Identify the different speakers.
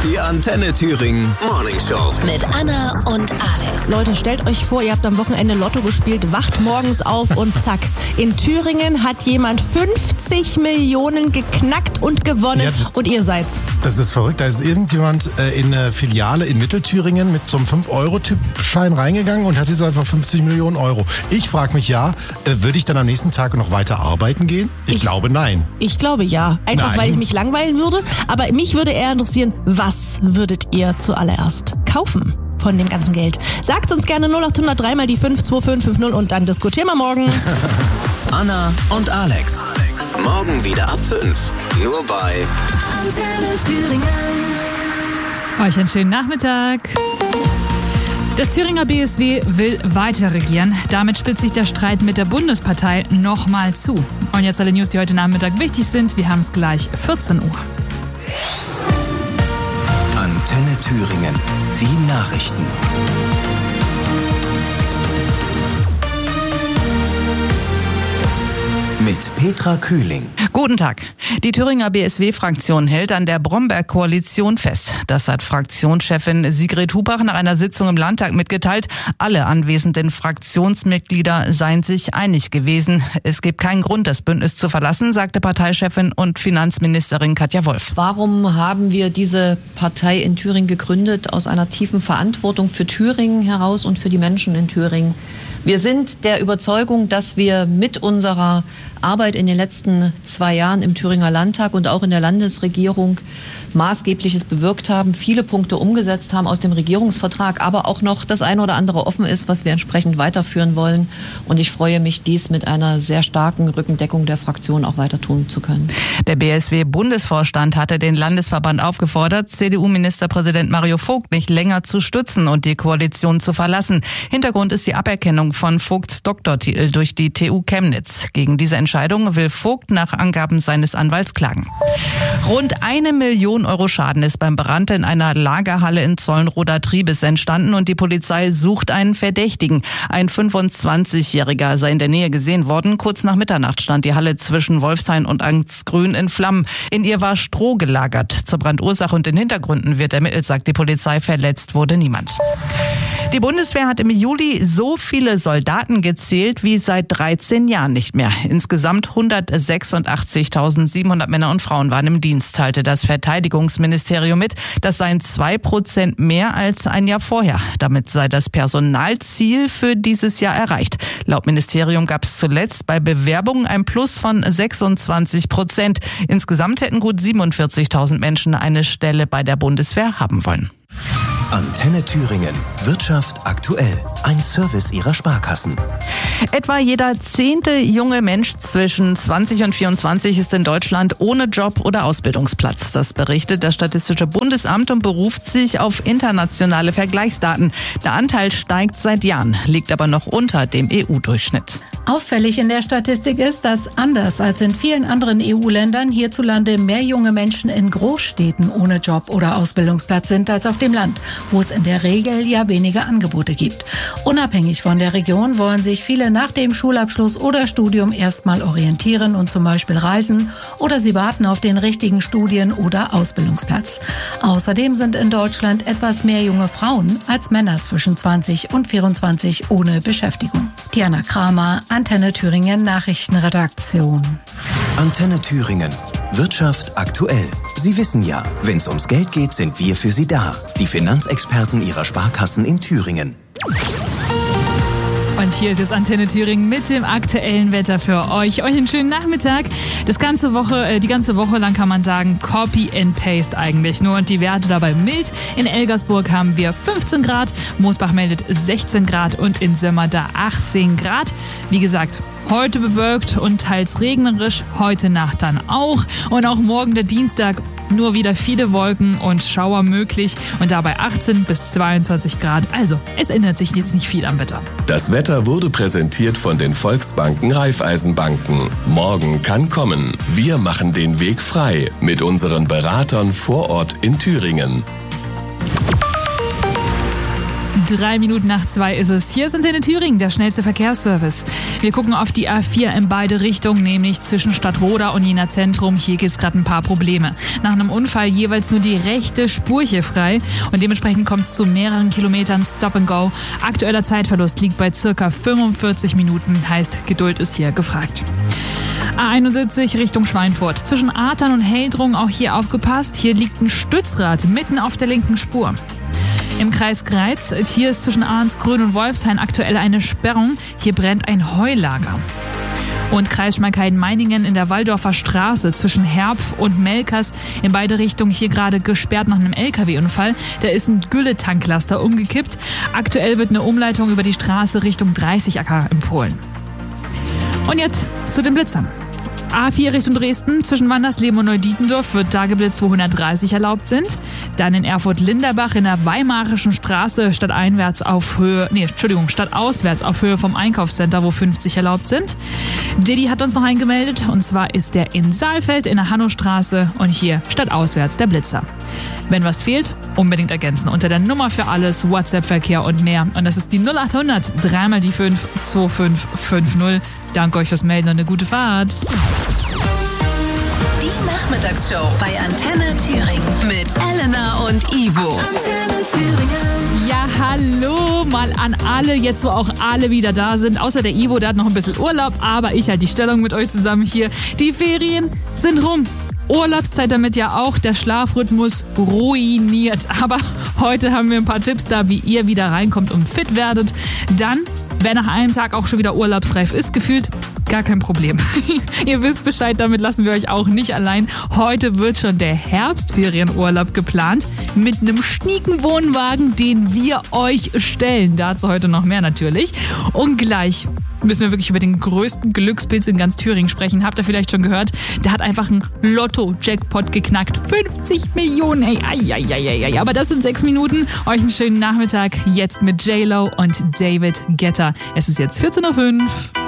Speaker 1: Die Antenne Thüringen Morning Show.
Speaker 2: Mit Anna und Alex.
Speaker 3: Leute, stellt euch vor, ihr habt am Wochenende Lotto gespielt, wacht morgens auf und zack. In Thüringen hat jemand 50 Millionen geknackt und gewonnen und ihr seid's.
Speaker 4: Das ist verrückt. Da ist irgendjemand in eine Filiale in Mittelthüringen mit so einem 5-Euro-Tippschein reingegangen und hat jetzt einfach 50 Millionen Euro. Ich frage mich würde ich dann am nächsten Tag noch weiter arbeiten gehen? Ich glaube nein.
Speaker 3: Ich glaube ja. Einfach weil ich mich langweilen würde. Aber mich würde eher interessieren, was würdet ihr zuallererst kaufen von dem ganzen Geld? Sagt uns gerne 0803 mal die 52550 und dann diskutieren wir morgen.
Speaker 1: Anna und Alex. Morgen wieder ab 5. Nur bei
Speaker 2: Antenne Thüringen.
Speaker 5: Euch einen schönen Nachmittag. Das Thüringer BSW will weiter regieren. Damit spitzt sich der Streit mit der Bundespartei nochmal zu. Und jetzt alle News, die heute Nachmittag wichtig sind. Wir haben es gleich 14 Uhr.
Speaker 1: Antenne Thüringen. Die Nachrichten. Mit Petra Kühling.
Speaker 6: Guten Tag. Die Thüringer BSW-Fraktion hält an der Bromberg-Koalition fest. Das hat Fraktionschefin Sigrid Hubach nach einer Sitzung im Landtag mitgeteilt. Alle anwesenden Fraktionsmitglieder seien sich einig gewesen. Es gibt keinen Grund, das Bündnis zu verlassen, sagte Parteichefin und Finanzministerin Katja Wolf.
Speaker 7: Warum haben wir diese Partei in Thüringen gegründet? Aus einer tiefen Verantwortung für Thüringen heraus und für die Menschen in Thüringen. Wir sind der Überzeugung, dass wir mit unserer Arbeit in den letzten 2 Jahren im Thüringer Landtag und auch in der Landesregierung Maßgebliches bewirkt haben, viele Punkte umgesetzt haben aus dem Regierungsvertrag, aber auch noch das eine oder andere offen ist, was wir entsprechend weiterführen wollen. Und ich freue mich, dies mit einer sehr starken Rückendeckung der Fraktion auch weiter tun zu können.
Speaker 6: Der BSW-Bundesvorstand hatte den Landesverband aufgefordert, CDU-Ministerpräsident Mario Vogt nicht länger zu stützen und die Koalition zu verlassen. Hintergrund ist die Aberkennung von Vogts Doktortitel durch die TU Chemnitz. Gegen diese Entscheidung will Vogt nach Angaben seines Anwalts klagen. Rund 1 Million Euro Schaden ist beim Brand in einer Lagerhalle in Zollenroda-Triebes entstanden und die Polizei sucht einen Verdächtigen. Ein 25-Jähriger sei in der Nähe gesehen worden. Kurz nach Mitternacht stand die Halle zwischen Wolfshain und Angstgrün in Flammen. In ihr war Stroh gelagert. Zur Brandursache und den Hintergründen wird ermittelt, sagt die Polizei. Verletzt wurde niemand. Die Bundeswehr hat im Juli so viele Soldaten gezählt wie seit 13 Jahren nicht mehr. Insgesamt 186.700 Männer und Frauen waren im Dienst, teilte das Verteidigungsministerium mit. Das seien 2% mehr als ein Jahr vorher. Damit sei das Personalziel für dieses Jahr erreicht. Laut Ministerium gab es zuletzt bei Bewerbungen ein Plus von 26%. Insgesamt hätten gut 47.000 Menschen eine Stelle bei der Bundeswehr haben wollen.
Speaker 1: Antenne Thüringen. Wirtschaft aktuell. Ein Service ihrer Sparkassen.
Speaker 6: Etwa jeder 10. junge Mensch zwischen 20 und 24 ist in Deutschland ohne Job oder Ausbildungsplatz. Das berichtet das Statistische Bundesamt und beruft sich auf internationale Vergleichsdaten. Der Anteil steigt seit Jahren, liegt aber noch unter dem EU-Durchschnitt.
Speaker 8: Auffällig in der Statistik ist, dass anders als in vielen anderen EU-Ländern hierzulande mehr junge Menschen in Großstädten ohne Job oder Ausbildungsplatz sind als auf dem Land, wo es in der Regel ja weniger Angebote gibt. Unabhängig von der Region wollen sich viele nach dem Schulabschluss oder Studium erstmal orientieren und zum Beispiel reisen oder sie warten auf den richtigen Studien- oder Ausbildungsplatz. Außerdem sind in Deutschland etwas mehr junge Frauen als Männer zwischen 20 und 24 ohne Beschäftigung. Diana Kramer, Antenne Thüringen Nachrichtenredaktion.
Speaker 1: Antenne Thüringen. Wirtschaft aktuell. Sie wissen ja, wenn es ums Geld geht, sind wir für Sie da. Die Finanzexperten Ihrer Sparkassen in Thüringen.
Speaker 5: Und hier ist jetzt Antenne Thüringen mit dem aktuellen Wetter für euch. Euch einen schönen Nachmittag. Die ganze Woche lang kann man sagen, Copy and Paste eigentlich nur. Und die Werte dabei mild. In Elgersburg haben wir 15 Grad, Moosbach meldet 16 Grad und in Sömmerda 18 Grad. Wie gesagt, heute bewölkt und teils regnerisch, heute Nacht dann auch. Und auch morgen der Dienstag nur wieder viele Wolken und Schauer möglich und dabei 18 bis 22 Grad. Also, es ändert sich jetzt nicht viel am Wetter.
Speaker 9: Das Wetter wurde präsentiert von den Volksbanken Raiffeisenbanken. Morgen kann kommen. Wir machen den Weg frei mit unseren Beratern vor Ort in Thüringen.
Speaker 5: 3 Minuten nach 2 ist es. Hier ist Antenne Thüringen, der schnellste Verkehrsservice. Wir gucken auf die A4 in beide Richtungen, nämlich zwischen Stadtroda und Jena Zentrum. Hier gibt es gerade ein paar Probleme. Nach einem Unfall jeweils nur die rechte Spur hier frei und dementsprechend kommt es zu mehreren Kilometern Stop and Go. Aktueller Zeitverlust liegt bei circa 45 Minuten, heißt Geduld ist hier gefragt. A71 Richtung Schweinfurt. Zwischen Ahrtal und Heldrung auch hier aufgepasst. Hier liegt ein Stützrad mitten auf der linken Spur. Im Kreis Greiz, hier ist zwischen Ahrensgrün und Wolfshain aktuell eine Sperrung. Hier brennt ein Heulager. Und Kreis Schmalkalden-Meiningen in der Walldorfer Straße zwischen Herpf und Melkers in beide Richtungen hier gerade gesperrt nach einem LKW-Unfall. Da ist ein Gülletanklaster umgekippt. Aktuell wird eine Umleitung über die Straße Richtung 30acker empfohlen. Und jetzt zu den Blitzern. A4 Richtung Dresden, zwischen Wandersleben und Neudietendorf wird da geblitzt, wo 130 erlaubt sind. Dann in Erfurt-Linderbach in der Weimarischen Straße stadtauswärts auf Höhe vom Einkaufscenter, wo 50 erlaubt sind. Didi hat uns noch eingemeldet, und zwar ist der in Saalfeld in der Hannostraße und hier stadtauswärts der Blitzer. Wenn was fehlt, unbedingt ergänzen unter der Nummer für alles, WhatsApp-Verkehr und mehr. Und das ist die 0800 3 mal die 5 2550. Danke euch fürs Melden und eine gute Fahrt.
Speaker 2: Die Nachmittagsshow bei Antenne Thüringen mit Elena und Ivo. Antenne Thüringen.
Speaker 5: Ja, hallo mal an alle, jetzt wo auch alle wieder da sind. Außer der Ivo, der hat noch ein bisschen Urlaub, aber ich halte die Stellung mit euch zusammen hier. Die Ferien sind rum. Urlaubszeit damit ja auch, der Schlafrhythmus ruiniert. Aber heute haben wir ein paar Tipps da, wie ihr wieder reinkommt und fit werdet. Dann, wer nach einem Tag auch schon wieder urlaubsreif ist, gefühlt, gar kein Problem. Ihr wisst Bescheid, damit lassen wir euch auch nicht allein. Heute wird schon der Herbstferienurlaub geplant mit einem schnieken Wohnwagen, den wir euch stellen. Dazu heute noch mehr natürlich. Und gleich müssen wir wirklich über den größten Glückspilz in ganz Thüringen sprechen. Habt ihr vielleicht schon gehört? Der hat einfach einen Lotto-Jackpot geknackt. 50 Millionen, ey. Ai. Aber das sind 6 Minuten. Euch einen schönen Nachmittag. Jetzt mit J-Lo und David Guetta. Es ist jetzt 14:05 Uhr.